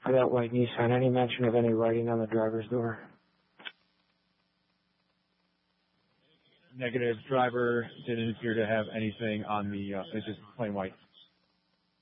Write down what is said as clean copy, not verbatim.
for that white Nissan. Any mention of any writing on the driver's door? Negative. Driver didn't appear to have anything on the, it's just plain white.